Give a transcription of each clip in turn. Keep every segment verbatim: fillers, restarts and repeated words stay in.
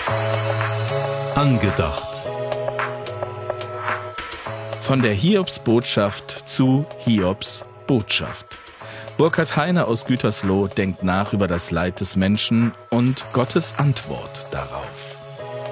Angedacht. Von der Hiobsbotschaft zu Hiobs Botschaft. Burkhard Heine aus Gütersloh denkt nach über das Leid des Menschen und Gottes Antwort darauf.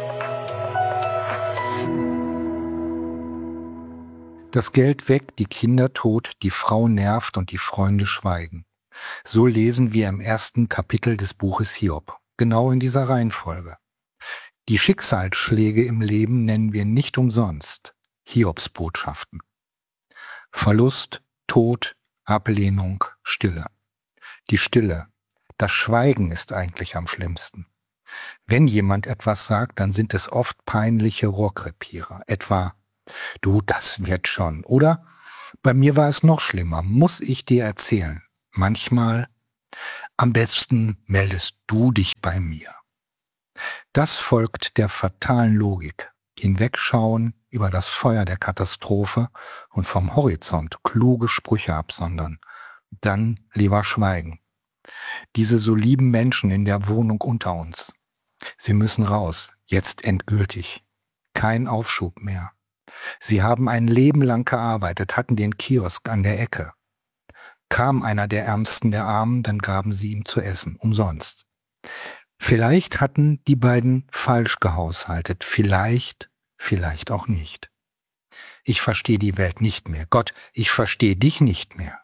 Das Geld weg, die Kinder tot, die Frau nervt und die Freunde schweigen. So lesen wir im ersten Kapitel des Buches Hiob, genau in dieser Reihenfolge. Die Schicksalsschläge im Leben nennen wir nicht umsonst Hiobsbotschaften. Verlust, Tod, Ablehnung, Stille. Die Stille, das Schweigen ist eigentlich am schlimmsten. Wenn jemand etwas sagt, dann sind es oft peinliche Rohrkrepierer, etwa »Du, das wird schon« oder »Bei mir war es noch schlimmer, muss ich dir erzählen«. Manchmal »Am besten meldest du dich bei mir«. Das folgt der fatalen Logik. Hinwegschauen über das Feuer der Katastrophe und vom Horizont kluge Sprüche absondern. Dann lieber schweigen. Diese so lieben Menschen in der Wohnung unter uns. Sie müssen raus, jetzt endgültig. Kein Aufschub mehr. Sie haben ein Leben lang gearbeitet, hatten den Kiosk an der Ecke. Kam einer der Ärmsten der Armen, dann gaben sie ihm zu essen, umsonst. Vielleicht hatten die beiden falsch gehaushaltet, vielleicht, vielleicht auch nicht. Ich verstehe die Welt nicht mehr. Gott, ich verstehe dich nicht mehr.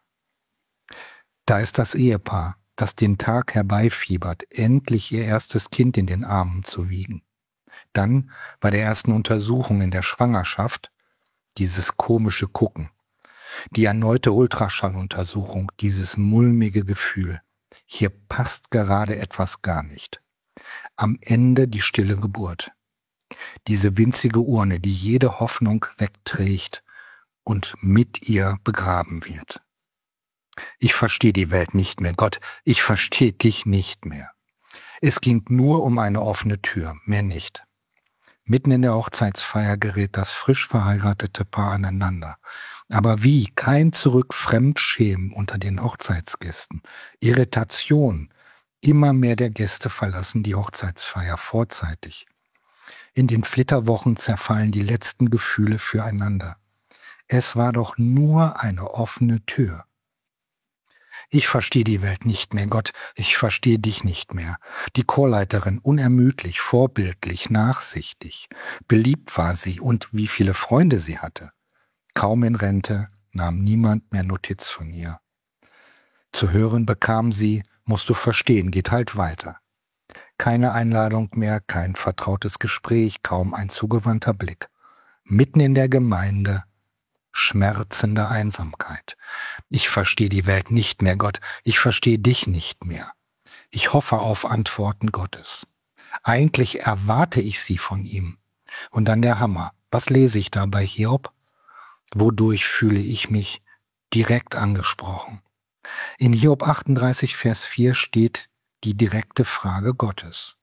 Da ist das Ehepaar, das den Tag herbeifiebert, endlich ihr erstes Kind in den Armen zu wiegen. Dann bei der ersten Untersuchung in der Schwangerschaft dieses komische Gucken. Die erneute Ultraschalluntersuchung, dieses mulmige Gefühl. Hier passt gerade etwas gar nicht. Am Ende die stille Geburt. Diese winzige Urne, die jede Hoffnung wegträgt und mit ihr begraben wird. Ich verstehe die Welt nicht mehr, Gott, ich verstehe dich nicht mehr. Es ging nur um eine offene Tür, mehr nicht. Mitten in der Hochzeitsfeier gerät das frisch verheiratete Paar aneinander. Aber wie? Kein Zurück, Fremdschämen unter den Hochzeitsgästen. Irritation. Immer mehr der Gäste verlassen die Hochzeitsfeier vorzeitig. In den Flitterwochen zerfallen die letzten Gefühle füreinander. Es war doch nur eine offene Tür. Ich verstehe die Welt nicht mehr, Gott, ich verstehe dich nicht mehr. Die Chorleiterin, unermüdlich, vorbildlich, nachsichtig. Beliebt war sie und wie viele Freunde sie hatte. Kaum in Rente, nahm niemand mehr Notiz von ihr. Zu hören bekam sie, musst du verstehen, geht halt weiter. Keine Einladung mehr, kein vertrautes Gespräch, kaum ein zugewandter Blick. Mitten in der Gemeinde, schmerzende Einsamkeit. Ich verstehe die Welt nicht mehr, Gott, ich verstehe dich nicht mehr. Ich hoffe auf Antworten Gottes. Eigentlich erwarte ich sie von ihm. Und dann der Hammer. Was lese ich da bei Hiob? Wodurch fühle ich mich direkt angesprochen? In Hiob achtunddreißig, Vers vier steht die direkte Frage Gottes.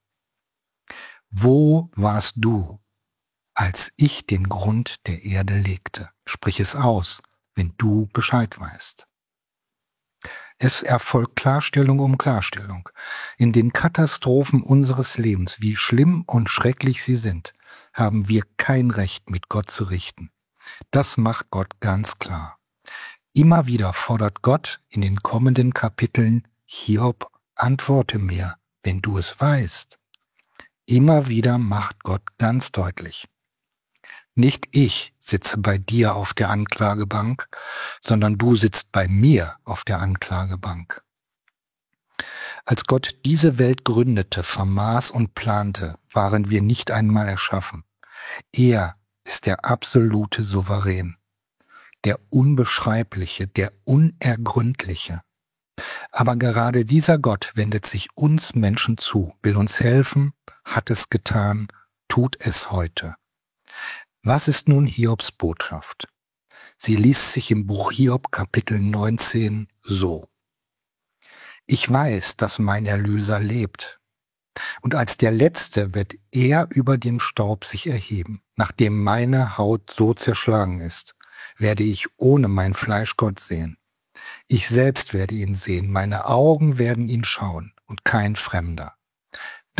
Wo warst du, als ich den Grund der Erde legte? Sprich es aus, wenn du Bescheid weißt. Es erfolgt Klarstellung um Klarstellung. In den Katastrophen unseres Lebens, wie schlimm und schrecklich sie sind, haben wir kein Recht, mit Gott zu richten. Das macht Gott ganz klar. Immer wieder fordert Gott in den kommenden Kapiteln, Hiob, antworte mir, wenn du es weißt. Immer wieder macht Gott ganz deutlich. Nicht ich sitze bei dir auf der Anklagebank, sondern du sitzt bei mir auf der Anklagebank. Als Gott diese Welt gründete, vermaß und plante, waren wir nicht einmal erschaffen. Er ist der absolute Souverän. Der Unbeschreibliche, der Unergründliche. Aber gerade dieser Gott wendet sich uns Menschen zu, will uns helfen, hat es getan, tut es heute. Was ist nun Hiobs Botschaft? Sie liest sich im Buch Hiob Kapitel neunzehn so. Ich weiß, dass mein Erlöser lebt. Und als der Letzte wird er über dem Staub sich erheben, nachdem meine Haut so zerschlagen ist. Werde ich ohne mein Fleisch Gott sehen. Ich selbst werde ihn sehen, meine Augen werden ihn schauen und kein Fremder.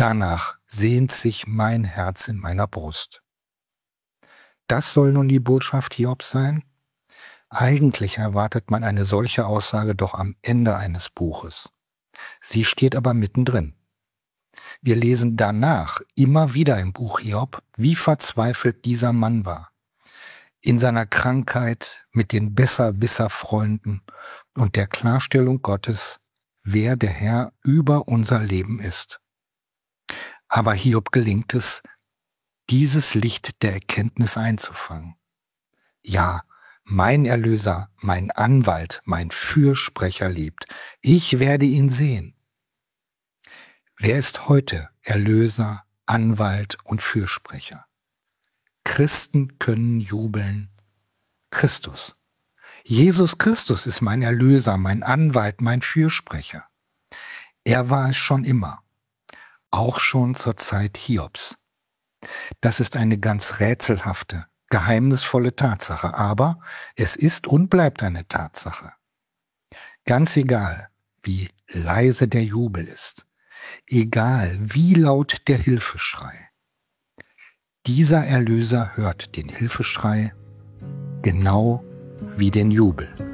Danach sehnt sich mein Herz in meiner Brust. Das soll nun die Botschaft Hiobs sein? Eigentlich erwartet man eine solche Aussage doch am Ende eines Buches. Sie steht aber mittendrin. Wir lesen danach immer wieder im Buch Hiob, wie verzweifelt dieser Mann war. In seiner Krankheit, mit den Besserwisser-Freunden und der Klarstellung Gottes, wer der Herr über unser Leben ist. Aber Hiob gelingt es, dieses Licht der Erkenntnis einzufangen. Ja, mein Erlöser, mein Anwalt, mein Fürsprecher lebt. Ich werde ihn sehen. Wer ist heute Erlöser, Anwalt und Fürsprecher? Christen können jubeln. Christus. Jesus Christus ist mein Erlöser, mein Anwalt, mein Fürsprecher. Er war es schon immer, auch schon zur Zeit Hiobs. Das ist eine ganz rätselhafte, geheimnisvolle Tatsache, aber es ist und bleibt eine Tatsache. Ganz egal, wie leise der Jubel ist, egal wie laut der Hilfeschrei, dieser Erlöser hört den Hilfeschrei genau wie den Jubel.